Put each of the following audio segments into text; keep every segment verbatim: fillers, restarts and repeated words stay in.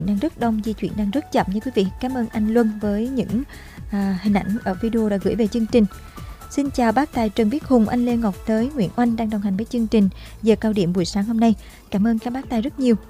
đang rất đông, di chuyển đang rất chậm nha quý vị. Cảm ơn anh Luân với những à, hình ảnh ở video đã gửi về chương trình. Xin chào bác Tài Trần Viết Hùng, anh Lê Ngọc Tới, Nguyễn Oanh đang đồng hành với chương trình giờ cao điểm buổi sáng hôm nay. Cảm ơn các bác Tài rất nhiều.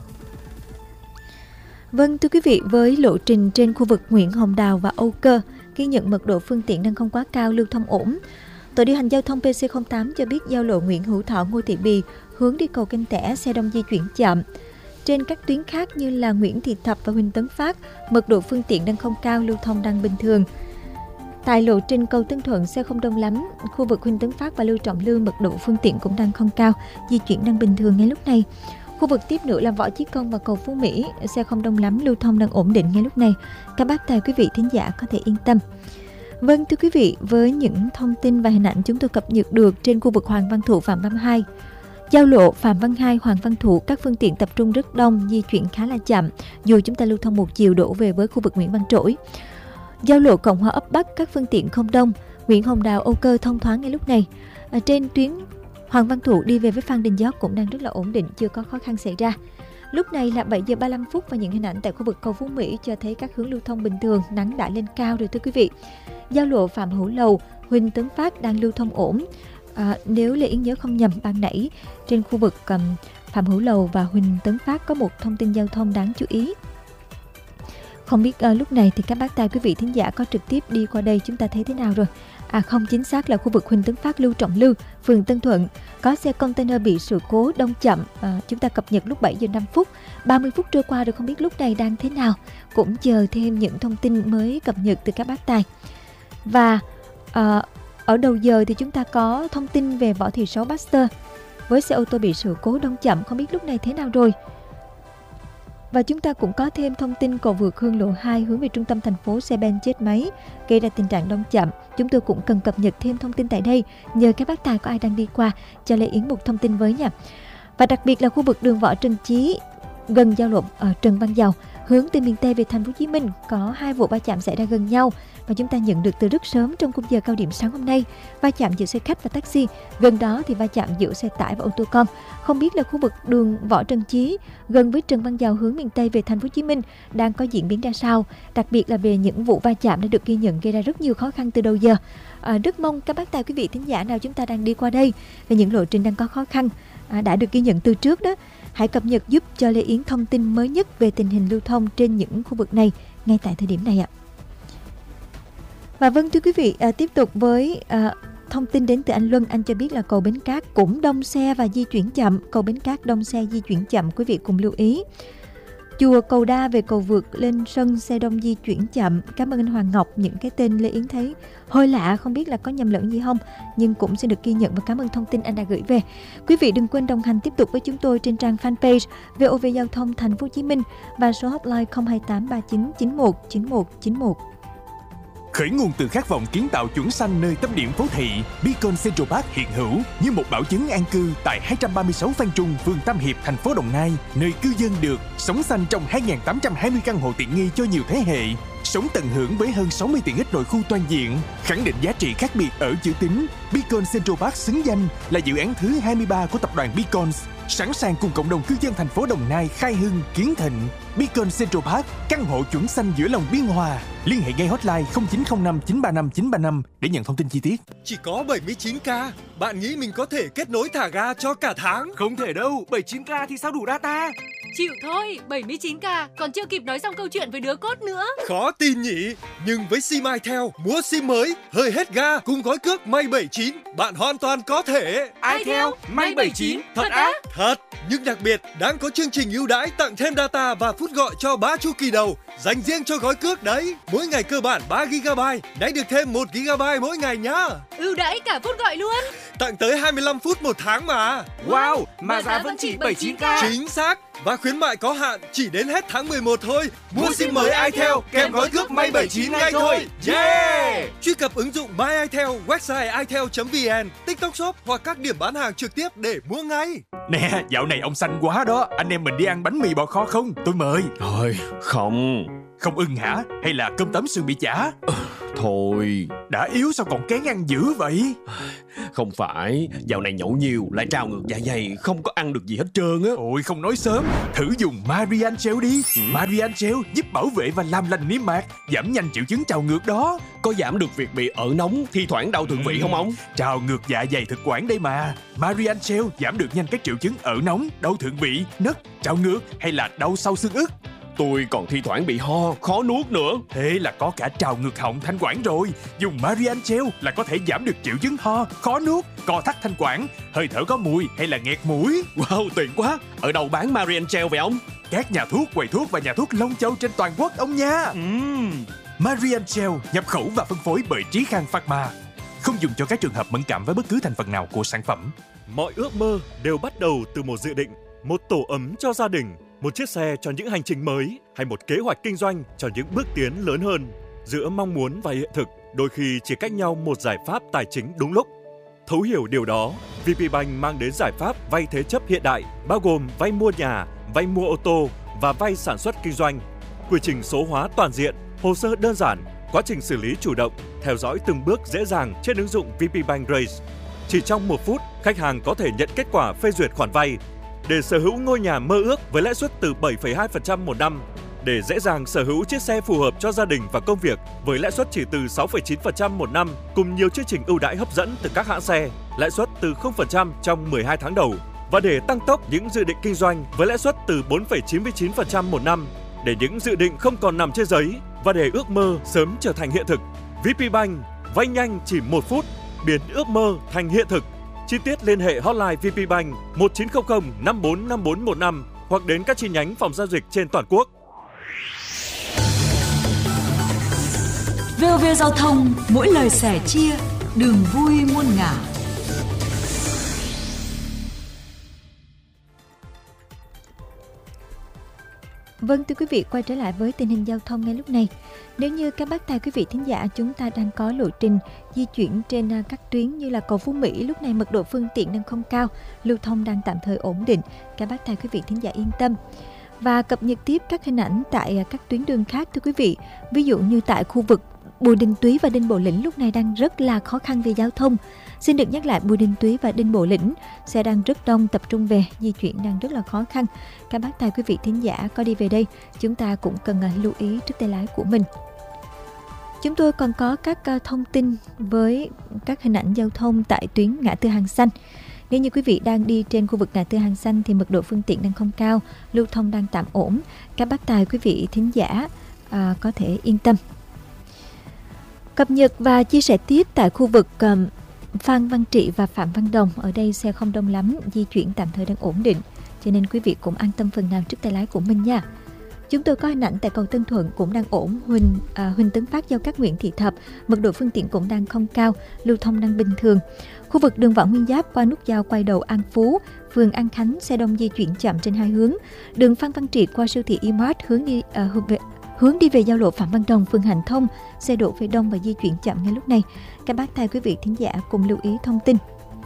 Vâng thưa quý vị, với lộ trình trên khu vực Nguyễn Hồng Đào và Âu Cơ ghi nhận mật độ phương tiện đang không quá cao, lưu thông ổn. Tổ điều hành giao thông pê xê không tám cho biết giao lộ Nguyễn Hữu Thọ, Ngô Thị Bì hướng đi cầu Kênh Tẻ xe đông di chuyển chậm. Trên các tuyến khác như là Nguyễn Thị Thập và Huỳnh Tấn Phát, mật độ phương tiện đang không cao, lưu thông đang bình thường. Tại lộ trình cầu Tân Thuận xe không đông lắm, khu vực Huỳnh Tấn Phát và Lưu Trọng Lư mật độ phương tiện cũng đang không cao, di chuyển đang bình thường ngay lúc này. Khu vực tiếp nữa là Võ Chí Công và cầu Phú Mỹ, xe không đông lắm, lưu thông đang ổn định ngay lúc này. Các bác tài quý vị thính giả có thể yên tâm. Vâng thưa quý vị, với những thông tin và hình ảnh chúng tôi cập nhật được trên khu vực Hoàng Văn Thụ, Phạm Văn Hai, giao lộ Phạm Văn Hai, Hoàng Văn Thụ, các phương tiện tập trung rất đông, di chuyển khá là chậm dù chúng ta lưu thông một chiều đổ về với khu vực Nguyễn Văn Trỗi. Giao lộ Cộng Hòa ấp Bắc, các phương tiện không đông, Nguyễn Hồng Đào, Âu Cơ thông thoáng ngay lúc này. Ở trên tuyến Hoàng Văn Thụ đi về với Phan Đình Giót cũng đang rất là ổn định, chưa có khó khăn xảy ra. Lúc này là bảy giờ ba mươi lăm phút và những hình ảnh tại khu vực cầu Phú Mỹ cho thấy các hướng lưu thông bình thường, nắng đã lên cao rồi thưa quý vị. Giao lộ Phạm Hữu Lầu, Huỳnh Tấn Phát đang lưu thông ổn. À, nếu Lê Yến nhớ không nhầm, ban nãy trên khu vực um, Phạm Hữu Lầu và Huỳnh Tấn Phát có một thông tin giao thông đáng chú ý. Không biết uh, lúc này thì các bác tài quý vị thính giả có trực tiếp đi qua đây chúng ta thấy thế nào rồi? À không, chính xác là khu vực Huỳnh Tấn Phát, Lưu Trọng Lư, phường Tân Thuận có xe container bị sự cố đông chậm. À, chúng ta cập nhật lúc bảy giờ năm phút, ba mươi phút trôi qua rồi, không biết lúc này đang thế nào. Cũng chờ thêm những thông tin mới cập nhật từ các bác tài. Và à, ở đầu giờ thì chúng ta có thông tin về Võ Thị Sáu Baxter với xe ô tô bị sự cố đông chậm, không biết lúc này thế nào rồi. Và chúng ta cũng có thêm thông tin cầu vượt Hương Lộ hai hướng về trung tâm thành phố, xe ben chết máy gây ra tình trạng đông chậm. Chúng tôi cũng cần cập nhật thêm thông tin tại đây, nhờ các bác tài có ai đang đi qua cho Lê Yến một thông tin với nha. Và đặc biệt là khu vực đường Võ Trần Chí gần giao lộ ở Trần Văn Dầu hướng từ miền Tây về thành phố Hồ Chí Minh có hai vụ va chạm xảy ra gần nhau và chúng ta nhận được từ rất sớm trong khung giờ cao điểm sáng hôm nay. Va chạm giữa xe khách và taxi, gần đó thì va chạm giữa xe tải và ô tô con. Không biết là khu vực đường Võ Trần Chí gần với Trần Văn Dầu hướng miền Tây về thành phố Hồ Chí Minh đang có diễn biến ra sao, đặc biệt là về những vụ va chạm đã được ghi nhận gây ra rất nhiều khó khăn từ đầu giờ. À, rất mong các bác tài quý vị thính giả nào chúng ta đang đi qua đây về những lộ trình đang có khó khăn à, đã được ghi nhận từ trước đó, hãy cập nhật giúp cho Lê Yến thông tin mới nhất về tình hình lưu thông trên những khu vực này ngay tại thời điểm này ạ. Và vâng thưa quý vị, à, tiếp tục với à, thông tin đến từ anh Luân. Anh cho biết là cầu Bến Cát cũng đông xe và di chuyển chậm. Cầu Bến Cát đông xe di chuyển chậm, quý vị cùng lưu ý. Chùa Cầu Đa về cầu vượt lên sân xe đông di chuyển chậm. Cảm ơn anh Hoàng Ngọc, những cái tên Lê Yến thấy hơi lạ, không biết là có nhầm lẫn gì không, nhưng cũng sẽ được ghi nhận và cảm ơn thông tin anh đã gửi về. Quý vị đừng quên đồng hành tiếp tục với chúng tôi trên trang fanpage vê o vê Giao thông Thành phố Hồ Chí Minh và số hotline không hai tám ba chín chín một chín một chín một. Khởi nguồn từ khát vọng kiến tạo chuẩn xanh nơi tâm điểm phố thị, Beacon Central Park hiện hữu như một bảo chứng an cư tại hai trăm ba mươi sáu Phan Trung, phường Tam Hiệp, thành phố Đồng Nai, nơi cư dân được sống xanh trong hai nghìn tám trăm hai mươi căn hộ tiện nghi cho nhiều thế hệ, sống tận hưởng với hơn sáu mươi tiện ích nội khu toàn diện, khẳng định giá trị khác biệt ở chữ tín. Beacon Central Park xứng danh là dự án thứ hai mươi ba của tập đoàn Beacon, sẵn sàng cùng cộng đồng cư dân thành phố Đồng Nai khai hưng kiến thịnh. Beacon Central Park, căn hộ chuẩn xanh giữa lòng biên hòa. Liên hệ ngay hotline không chín không năm chín ba năm chín ba năm để nhận thông tin chi tiết. Chỉ có bảy mươi chín k, bạn nghĩ mình có thể kết nối thả ga cho cả tháng? Không thể đâu, bảy mươi chín k thì sao đủ data? Chịu thôi, bảy mươi chín k còn chưa kịp nói xong câu chuyện với đứa cốt nữa. Khó tin nhỉ? Nhưng với sim iTel, mua sim mới, hơi hết ga cùng gói cước May bảy chín, bạn hoàn toàn có thể. iTel, May bảy chín, thật á? Thật, nhưng đặc biệt đang có chương trình ưu đãi tặng thêm data và phút gọi cho ba chu kỳ đầu, dành riêng cho gói cước đấy. Mỗi ngày cơ bản ba gi ga bai, nãy được thêm một gi ga bai mỗi ngày nhá. Ưu đãi cả phút gọi luôn. Tặng tới hai mươi lăm phút một tháng mà. Wow, mà, mà giá vẫn chỉ bảy mươi chín k. Chính xác. Và khuyến mại có hạn chỉ đến hết tháng mười một thôi. Mua sim mới iTel kèm gói cước May bảy chín ngay thôi. Yeah! Truy cập ứng dụng My iTel, website itel chấm vn, TikTok Shop hoặc các điểm bán hàng trực tiếp để mua ngay. Nè, dạo này ông xanh quá đó. Anh em mình đi ăn bánh mì bò kho không? Tôi mời. Thôi, không. Không ưng hả? Hay là cơm tấm sườn bị chả? Ừ, thôi. Đã yếu sao còn kén ăn dữ vậy? Không phải, dạo này nhậu nhiều lại trào ngược dạ dày, không có ăn được gì hết trơn á. Ôi không nói sớm, thử dùng Marian Gel đi. ừ. Marian Gel giúp bảo vệ và làm lành niêm mạc, giảm nhanh triệu chứng trào ngược đó. Có giảm được việc bị ợ nóng, thi thoảng đau thượng vị không ông? Trào ngược dạ dày thực quản đây mà. Marian Gel giảm được nhanh các triệu chứng ợ nóng, đau thượng vị, nấc, trào ngược hay là đau sau xương ức. Tôi còn thi thoảng bị ho, khó nuốt nữa. Thế là có cả trào ngược họng thanh quản rồi. Dùng Marian Gel là có thể giảm được triệu chứng ho, khó nuốt, co thắt thanh quản, hơi thở có mùi hay là nghẹt mũi. Wow, tiện quá. Ở đâu bán Marian Gel vậy ông? Các nhà thuốc, quầy thuốc và nhà thuốc Long Châu trên toàn quốc ông nha. uhm. Marian Gel nhập khẩu và phân phối bởi Trí Khang Pharma. Không dùng cho các trường hợp mẫn cảm với bất cứ thành phần nào của sản phẩm. Mọi ước mơ đều bắt đầu từ một dự định, một tổ ấm cho gia đình, một chiếc xe cho những hành trình mới, hay một kế hoạch kinh doanh cho những bước tiến lớn hơn. Giữa mong muốn và hiện thực, đôi khi chỉ cách nhau một giải pháp tài chính đúng lúc. Thấu hiểu điều đó, vê pê Bank mang đến giải pháp vay thế chấp hiện đại, bao gồm vay mua nhà, vay mua ô tô và vay sản xuất kinh doanh. Quy trình số hóa toàn diện, hồ sơ đơn giản, quá trình xử lý chủ động, theo dõi từng bước dễ dàng trên ứng dụng vê pê Bank Raise. Chỉ trong một phút, khách hàng có thể nhận kết quả phê duyệt khoản vay để sở hữu ngôi nhà mơ ước với lãi suất từ bảy phẩy hai phần trăm một năm, để dễ dàng sở hữu chiếc xe phù hợp cho gia đình và công việc với lãi suất chỉ từ sáu phẩy chín phần trăm một năm, cùng nhiều chương trình ưu đãi hấp dẫn từ các hãng xe, lãi suất từ không phần trăm trong mười hai tháng đầu, và để tăng tốc những dự định kinh doanh với lãi suất từ bốn phẩy chín mươi chín phần trăm một năm, để những dự định không còn nằm trên giấy và để ước mơ sớm trở thành hiện thực. vê pê Bank vay nhanh chỉ một phút, biến ước mơ thành hiện thực. Chi tiết liên hệ hotline vê pê Bank một chín không không năm bốn năm bốn một năm hoặc đến các chi nhánh phòng giao dịch trên toàn quốc. vê o vê Giao thông, mỗi lời sẻ chia, đường vui muôn ngả. Vâng, thưa quý vị, quay trở lại với tình hình giao thông ngay lúc này. Nếu như các bác tài quý vị thính giả, chúng ta đang có lộ trình di chuyển trên các tuyến như là cầu Phú Mỹ, lúc này mật độ phương tiện đang không cao, lưu thông đang tạm thời ổn định. Các bác tài quý vị thính giả yên tâm. Và cập nhật tiếp các hình ảnh tại các tuyến đường khác thưa quý vị. Ví dụ như tại khu vực Bùi Đình Túy và Đinh Bộ Lĩnh lúc này đang rất là khó khăn về giao thông. Xin được nhắc lại, Bùi Đình Túy và Đinh Bộ Lĩnh xe đang rất đông tập trung về, di chuyển đang rất là khó khăn. Các bác tài quý vị thính giả có đi về đây, chúng ta cũng cần lưu ý trước tay lái của mình. Chúng tôi còn có các thông tin với các hình ảnh giao thông tại tuyến ngã tư Hàng Xanh. Nếu như quý vị đang đi trên khu vực ngã tư Hàng Xanh thì mật độ phương tiện đang không cao, lưu thông đang tạm ổn. Các bác tài quý vị thính giả à, có thể yên tâm. Cập nhật và chia sẻ tiếp tại khu vực um, Phan Văn Trị và Phạm Văn Đồng. Ở đây xe không đông lắm, di chuyển tạm thời đang ổn định, cho nên quý vị cũng an tâm phần nào trước tay lái của mình nha. Chúng tôi có hình ảnh tại cầu Tân Thuận cũng đang ổn. Huỳnh, à, Huỳnh Tấn Phát giao cát Nguyễn Thị Thập, mật độ phương tiện cũng đang không cao, lưu thông đang bình thường. Khu vực đường Võ Nguyên Giáp qua nút giao quay đầu An Phú, phường An Khánh, xe đông di chuyển chậm trên hai hướng. Đường Phan Văn Trị qua siêu thị E-Mart hướng đi à, hướng, về, hướng đi về giao lộ Phạm Văn Đồng, phường Hạnh Thông, xe đổ về đông và di chuyển chậm ngay lúc này. Các bác tài quý vị thính giả cùng lưu ý thông tin.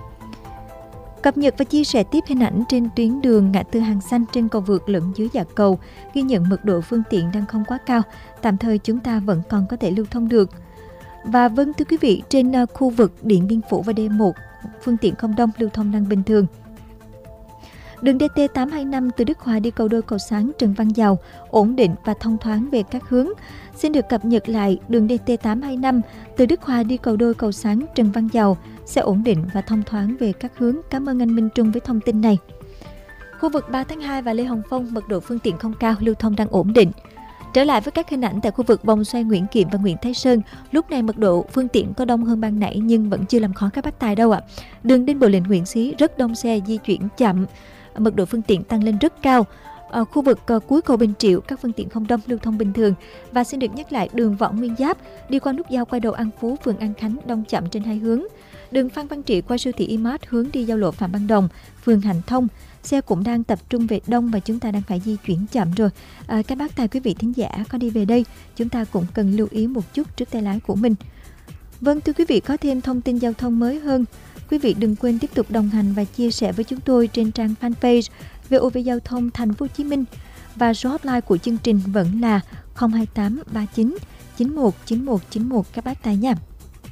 Cập nhật và chia sẻ tiếp hình ảnh trên tuyến đường ngã tư Hàng Xanh trên cầu vượt lẫn dưới dạ cầu, ghi nhận mật độ phương tiện đang không quá cao, tạm thời chúng ta vẫn còn có thể lưu thông được. Và vâng thưa quý vị, trên khu vực Điện Biên Phủ và D một, phương tiện không đông, lưu thông đang bình thường. Đường D T tám hai năm từ Đức Hòa đi cầu Đôi Cầu Sáng Trần Văn Dào ổn định và thông thoáng về các hướng. Xin được cập nhật lại, đường D T tám hai năm từ Đức Hòa đi cầu Đôi Cầu Sáng Trần Văn Dào sẽ ổn định và thông thoáng về các hướng. Cảm ơn anh Minh Trung với thông tin này. Khu vực ba tháng hai và Lê Hồng Phong, mật độ phương tiện không cao, lưu thông đang ổn định. Trở lại với các hình ảnh tại khu vực vòng xoay Nguyễn Kiệm và Nguyễn Thái Sơn, lúc này mật độ phương tiện có đông hơn ban nãy nhưng vẫn chưa làm khó các bác tài đâu ạ. Đường Đinh Bộ Lĩnh Nguyễn Xí rất đông xe di chuyển chậm, mật độ phương tiện tăng lên rất cao. Ở khu vực uh, cuối cầu Bình Triệu, các phương tiện không đông, lưu thông bình thường. Và xin được nhắc lại, đường Võ Nguyên Giáp đi qua nút giao quay đầu An Phú, phường An Khánh đông chậm trên hai hướng. Đường Phan Văn Trị qua siêu thị E-Mart hướng đi giao lộ Phạm Văn Đồng, phường Hạnh Thông, xe cũng đang tập trung về đông và chúng ta đang phải di chuyển chậm rồi. À, các bác tài quý vị thính giả có đi về đây, chúng ta cũng cần lưu ý một chút trước tay lái của mình. Vâng thưa quý vị, có thêm thông tin giao thông mới hơn, quý vị đừng quên tiếp tục đồng hành và chia sẻ với chúng tôi trên trang fanpage vê o vê Giao thông Thành phố Hồ Chí Minh, và số hotline của chương trình vẫn là không hai tám ba chín chín một chín một chín một các bác tài nha.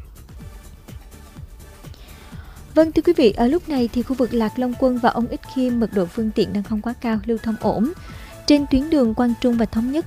Vâng thưa quý vị, ở lúc này thì khu vực Lạc Long Quân và Ông Ích Khiêm mật độ phương tiện đang không quá cao, lưu thông ổn. Trên tuyến đường Quang Trung và Thống Nhất